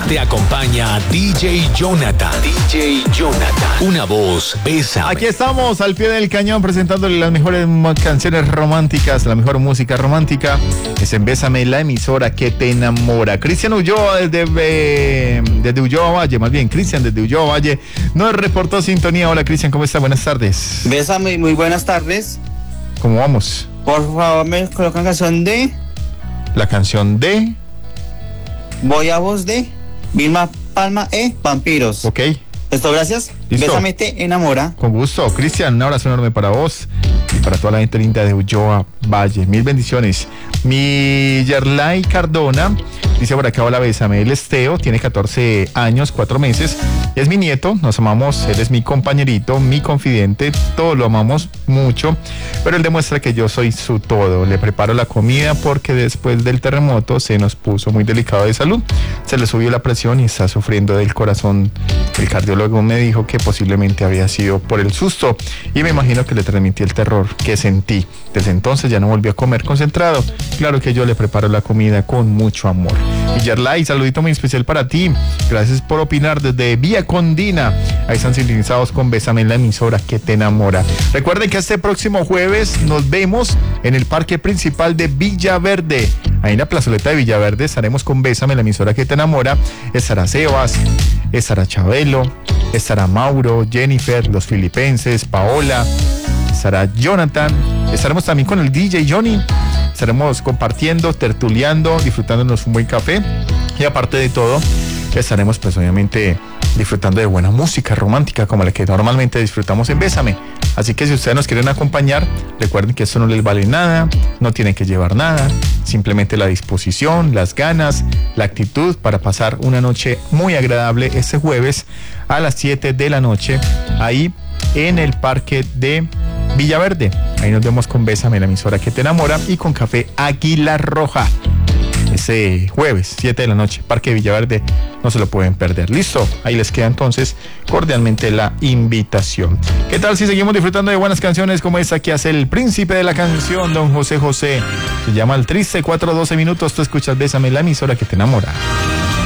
Te acompaña DJ Jonathan. DJ Jonathan. Una voz, Bésame. Aquí estamos al pie del cañón presentándole las mejores canciones románticas, la mejor música romántica. Es en Bésame, la emisora que te enamora. Cristian Ulloa desde Ulloa Valle, más bien Cristian desde Ulloa Valle nos reportó sintonía. Hola Cristian, ¿cómo está? Buenas tardes. Bésame, muy buenas tardes. ¿Cómo vamos? Por favor, me colocan canción de... La canción de... Voy a voz de Vilma Palma Vampiros. Ok. Esto, gracias. ¿Listo? Bésame, te enamora. Con gusto. Cristian, un abrazo enorme para vos y para toda la gente linda de Ulloa Valle. Mil bendiciones. Mi Yerlay Cardona dice por acá: hola, Bésame. Él es Teo, tiene 14 años, 4 meses. Es mi nieto, nos amamos. Él es mi compañerito, mi confidente. Todos lo amamos mucho. Pero él demuestra que yo soy su todo. Le preparo la comida porque después del terremoto se nos puso muy delicado de salud. Se le subió la presión y está sufriendo del corazón. El cardiólogo me dijo que posiblemente había sido por el susto y me imagino que le transmití el terror que sentí. Desde entonces ya no volvió a comer concentrado. Claro que yo le preparo la comida con mucho amor. Y Yerlay, saludito muy especial para ti. Gracias por opinar desde Vía Condina. Ahí están sintonizados con Bésame, la emisora que te enamora. Recuerden que este próximo jueves nos vemos en el parque principal de Villaverde. Ahí en la plazoleta de Villaverde estaremos con Bésame, la emisora que te enamora. Estará Sebas, estará Chabelo, estará Mauro, Jennifer, los filipenses, Paola, estará Jonathan, estaremos también con el DJ Johnny, estaremos compartiendo, tertuleando, disfrutándonos un buen café y aparte de todo estaremos pues obviamente disfrutando de buena música romántica como la que normalmente disfrutamos en Bésame. Así que si ustedes nos quieren acompañar, recuerden que esto no les vale nada, no tienen que llevar nada, simplemente la disposición, las ganas, la actitud para pasar una noche muy agradable este jueves a las 7 de la noche, ahí en el parque de Villaverde. Ahí nos vemos con Bésame, la emisora que te enamora, y con Café Águila Roja. Ese jueves, 7 de la noche, Parque Villaverde, no se lo pueden perder. Listo, ahí les queda entonces cordialmente la invitación. ¿Qué tal si seguimos disfrutando de buenas canciones como esta que hace el príncipe de la canción, don José José? Se llama El Triste, 4:12 minutos. Tú escuchas Bésame, la emisora que te enamora.